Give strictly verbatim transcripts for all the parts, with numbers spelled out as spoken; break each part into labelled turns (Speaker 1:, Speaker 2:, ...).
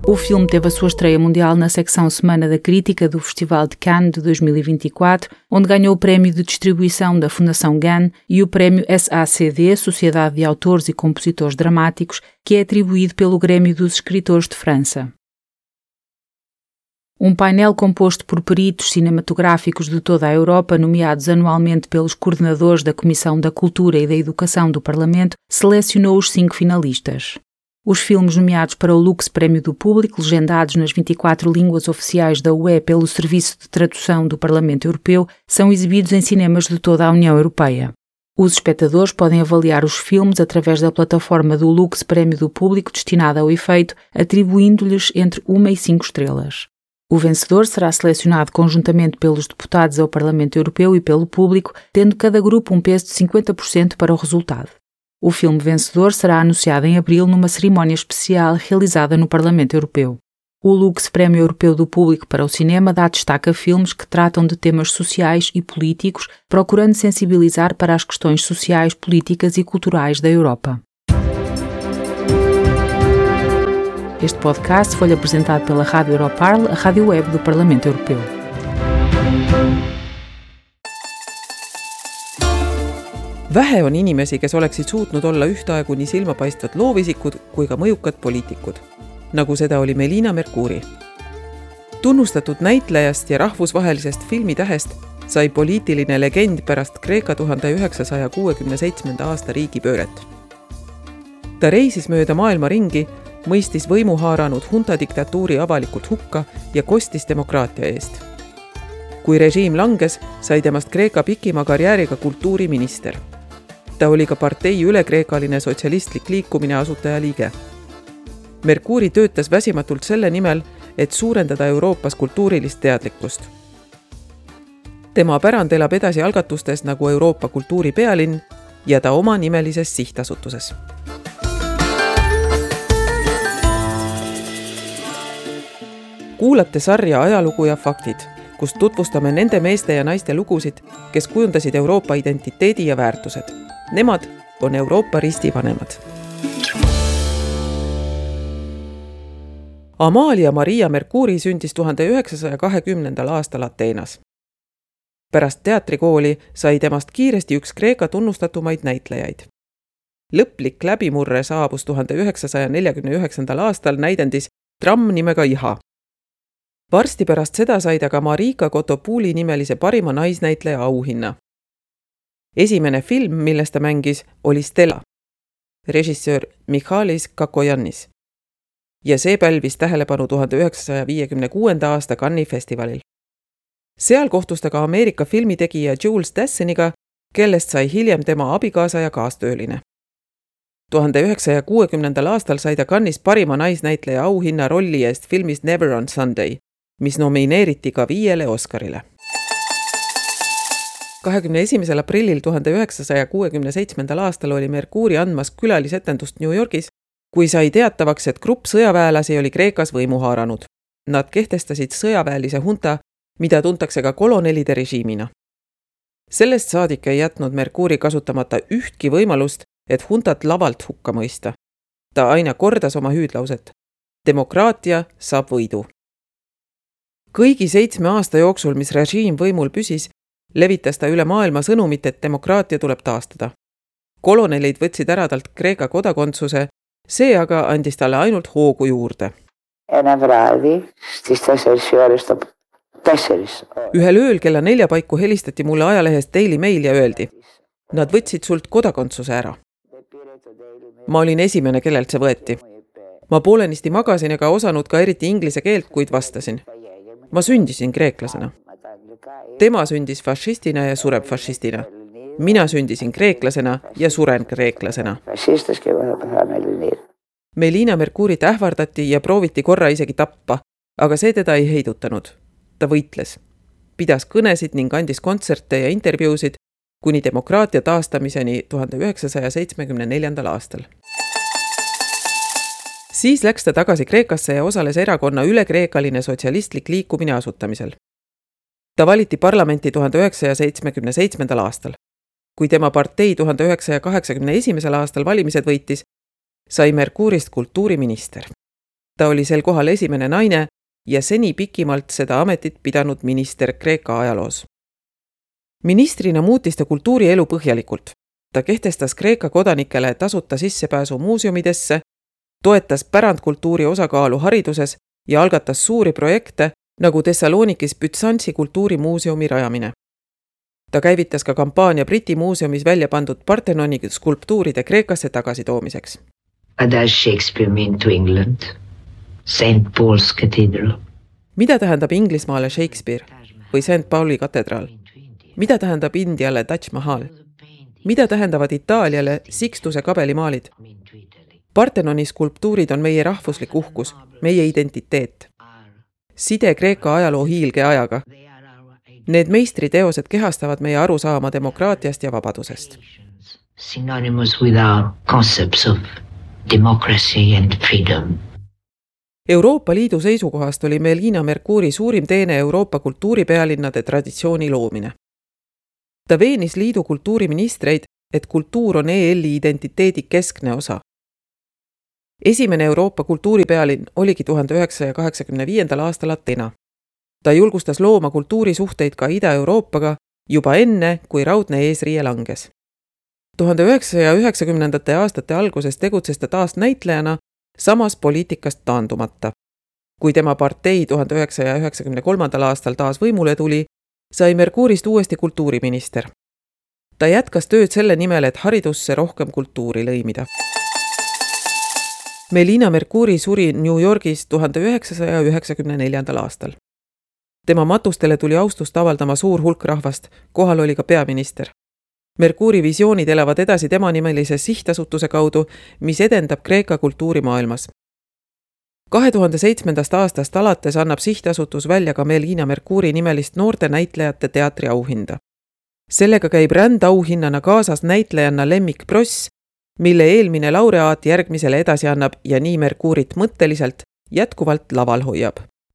Speaker 1: O filme teve a sua estreia mundial na secção Semana da Crítica do Festival de Cannes de dois mil e vinte e quatro, onde ganhou o prémio de distribuição da Fundação Cannes e o prémio S A C D, Sociedade de Autores e Compositores Dramáticos, que é atribuído pelo Grêmio dos Escritores de França. Um painel composto por peritos cinematográficos de toda a Europa, nomeados anualmente pelos coordenadores da Comissão da Cultura e da Educação do Parlamento, selecionou os cinco finalistas. Os filmes nomeados para o Lux Prémio do Público, legendados nas vinte e quatro línguas oficiais da U E pelo Serviço de Tradução do Parlamento Europeu, são exibidos em cinemas de toda a União Europeia. Os espectadores podem avaliar os filmes através da plataforma do Lux Prémio do Público destinada ao efeito, atribuindo-lhes entre uma e cinco estrelas. O vencedor será selecionado conjuntamente pelos deputados ao Parlamento Europeu e pelo público, tendo cada grupo um peso de cinquenta por cento para o resultado. O filme vencedor será anunciado em abril numa cerimónia especial realizada no Parlamento Europeu. O Lux Prémio Europeu do Público para o Cinema dá destaque a filmes que tratam de temas sociais e políticos, procurando sensibilizar para as questões sociais, políticas e culturais da Europa. Este podcast foi apresentado pela Rádio Europarl, a rádio web do Parlamento Europeo.
Speaker 2: Vähe on inimesi, kes oleksid suutnud olla ühtaegu nii silmapaistvad loovisikud kui ka mõjukad poliitikud, nagu seda oli Melina Mercouri. Tunnustatud näitlejast ja rahvusvahelisest filmitähest sai poliitiline legend pärast Kreeka tuhande üheksasaja kuuekümne seitsmenda aasta riigipööret. Ta reisis mööda maailma ringi, mõistis võimu haaranud hunta diktatuuri avalikult hukka ja kostis demokraatia eest. Kui režiim langes, sai temast Kreeka pikima karjääriga kultuuriminister. Ta oli ka partei ülekreekaline sotsialistlik liikumine asutaja liige. Mercouri töötas väsimatult selle nimel, et suurendada Euroopas kultuurilist teadlikkust. Tema pärand elab edasi algatustes nagu Euroopa kultuuripealinn ja ta oma nimelises sihtasutuses. Kuulate sarja Ajalugu ja faktid, kus tutvustame nende meeste ja naiste lugusid, kes kujundasid Euroopa identiteedi ja väärtused. Nemad on Euroopa ristivanemad. Amalia Maria Mercouri sündis tuhande üheksasaja kahekümnendal aastal Ateenas. Pärast teatrikooli sai temast kiiresti üks Kreeka tunnustatumaid näitlejaid. Lõplik läbimurre saabus tuhande üheksasaja neljakümne üheksandal aastal näidendis Tramm nimega Iha. Varsti pärast seda sai ta ka Marika Kotopouli nimelise parima naisnäitleja auhinna. Esimene film, milles ta mängis, oli Stella, režissöör Michalis Kakoyannis. Ja see pälvis tähelepanu tuhande üheksasaja viiekümne kuuenda aasta Cannes'i festivalil. Seal kohtus ta ka Ameerika filmitegija Jules Dasseniga, kellest sai hiljem tema abikaasa ja kaastööline. tuhande üheksasaja kuuekümnendal aastal sai ta Cannes'is parima naisnäitleja auhinna rolli eest filmis Never on Sunday, mis nomineeriti ka viiele Oscarile. kahekümne esimesel aprillil tuhande üheksasaja kuuekümne seitsmendal aastal oli Mercouri andmas külalisetendust New Yorgis, kui sai teatavaks, et grupp sõjaväelasi oli Kreekas võimu haaranud. Nad kehtestasid sõjaväelise hunta, mida tuntakse ka kolonelide režiimina. Sellest saadik ei jätnud Mercouri kasutamata ühtki võimalust, et huntat lavalt hukka mõista. Ta aina kordas oma hüüdlauset. Demokraatia saab võidu. Kõigi seitsme aasta jooksul, mis režiim võimul püsis, levitas ta üle maailma sõnumit, et demokraatia tuleb taastada. Kolonelid võtsid ära talt Kreeka kodakondsuse, see aga andis talle ainult hoogu juurde. Ühel ööl kella nelja paiku helistati mulle ajalehest Daily Mail ja öeldi, nad võtsid sult kodakondsuse ära. Ma olin esimene, kellelt see võeti. Ma poolenisti magasin ega osanud ka eriti inglise keelt, kuid vastasin. Ma sündisin kreeklasena. Tema sündis fašistina ja sureb fašistina. Mina sündisin kreeklasena ja suren kreeklasena. Melina Mercourit ähvardati ja prooviti korra isegi tappa, aga see teda ei heidutanud. Ta võitles. Pidas kõnesid ning andis kontserte ja intervjuusid kuni demokraatia taastamiseni tuhande üheksasaja seitsmekümne neljandal aastal. Siis läks ta tagasi Kreekasse ja osales erakonna ülekreekaline sotsialistlik liikumine asutamisel. Ta valiti parlamenti tuhande üheksasaja seitsmekümne seitsmendal aastal. Kui tema partei tuhande üheksasaja kaheksakümne esimesel aastal valimised võitis, sai Mercourist kultuuriminister. Ta oli sel kohal esimene naine ja seni pikimalt seda ametit pidanud minister Kreeka ajaloos. Ministrina muutis ta kultuurielu põhjalikult. Ta kehtestas Kreeka kodanikele tasuta sissepääsu muuseumidesse, toetas pärandkultuuri osakaalu hariduses ja algatas suuri projekte, nagu Thessalonikis Bütsantsi kultuurimuuseumi rajamine. Ta käivitas ka kampaania Briti muuseumis välja pandud Parthenoni skulptuuride Kreekasse tagasitoomiseks.
Speaker 3: What does Shakespeare mean to England? Saint Paul's Cathedral.
Speaker 2: Mida tähendab Inglismaale Shakespeare või Saint Pauli katedraal? Mida tähendab Indiale Taj Mahal? Mida tähendavad Itaaliale Sixtuse kabelimaalid? Parthenoni skulptuurid on meie rahvuslik uhkus, meie identiteet. Side Kreeka ajaloo hiilge ajaga. Need meistriteosed kehastavad meie arusaama demokraatiast ja vabadusest.
Speaker 3: Synonymous with our concepts of democracy and freedom.
Speaker 2: Euroopa Liidu seisukohast oli Melina Mercouri suurim teene Euroopa kultuuripealinnade traditsiooni loomine. Ta veenis liidu kultuuriministreid, et kultuur on E L-i identiteedi keskne osa. Esimene Euroopa kultuuripealinn oligi tuhande üheksasaja kaheksakümne viiendal aastal Ateena. Ta julgustas looma kultuurisuhteid ka Ida-Euroopaga juba enne, kui raudne eesriie langes. tuhande üheksasaja üheksakümnendate aastate alguses tegutses ta taas näitlejana, samas poliitikast taandumata. Kui tema partei tuhande üheksasaja üheksakümne kolmandal aastal taas võimule tuli, sai Mercourist uuesti kultuuriminister. Ta jätkas tööd selle nimel, et haridusse rohkem kultuuri lõimida. Melina Mercouri suri New Yorgis tuhande üheksasaja üheksakümne neljandal aastal. Tema matustele tuli austust avaldama suur hulk rahvast, kohal oli ka peaminister. Mercouri visioonid elavad edasi tema nimelise sihtasutuse kaudu, mis edendab Kreeka kultuurimaailmas. kahe tuhande seitsmendast aastast alates annab sihtasutus välja ka Melina Mercouri nimelist noorte näitlejate teatri auhinda. Sellega käib rändauhinnana kaasas näitlejanna Lemmik Pross, mille eelmine laureaat järgmisele edasi annab ja nii Mercourit mõtteliselt jätkuvalt laval hoiab.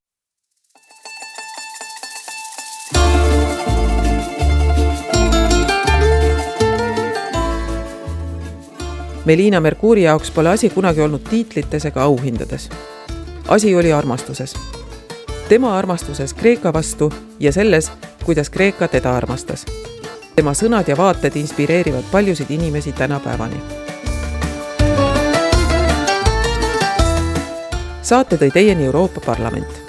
Speaker 2: Melina Mercouri jaoks pole asi kunagi olnud tiitlites ega auhindades. Asi oli armastuses. Tema armastuses Kreeka vastu ja selles, kuidas Kreeka teda armastas. Tema sõnad ja vaated inspireerivad paljusid inimesi tänapäevani. Saate tõi teieni Euroopa Parlament.